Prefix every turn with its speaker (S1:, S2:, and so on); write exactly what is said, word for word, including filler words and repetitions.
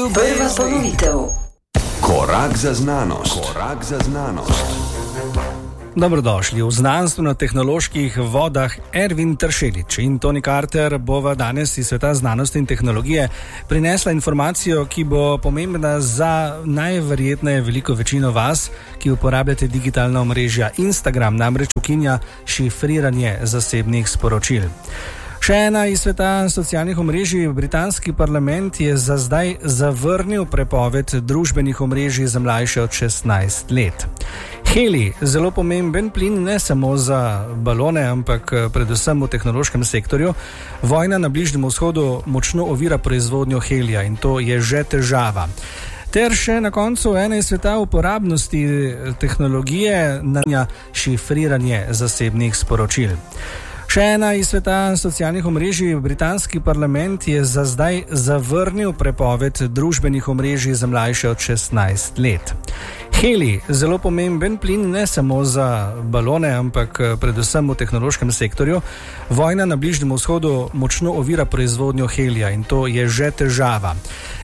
S1: Prva ponovitev.
S2: Korak za znanost. Korak za znanost.
S3: Dobrodošli v znanstveno-tehnoloških vodah. Ervin Tršelič in Toni Carter bova danes iz sveta znanosti in tehnologije prinesla informacijo, ki bo pomembna za najverjetneje veliko večino vas, ki uporabljate digitalna omrežja. Instagram namreč ukinja šifriranje zasebnih sporočil. Še ena iz sveta socialnih omrežij. Britanski parlament je za zdaj zavrnil prepoved družbenih omrežij za mlajše od šestnajst let. Heli, zelo pomemben plin ne samo za balone, ampak predvsem v tehnološkem sektorju. Vojna na Bližnjem vzhodu močno ovira proizvodnjo helija in to je že težava. Ter še na koncu ena iz sveta uporabnosti tehnologije na šifriranje zasebnih sporočil. Še ena iz sveta socialnih omrežij. Britanski parlament je za zdaj zavrnil prepoved družbenih omrežij za mlajše od šestnajst let. Heli, zelo pomemben plin ne samo za balone, ampak predvsem v tehnološkem sektorju. Vojna na Bližnjem vzhodu močno ovira proizvodnjo helija in to je že težava.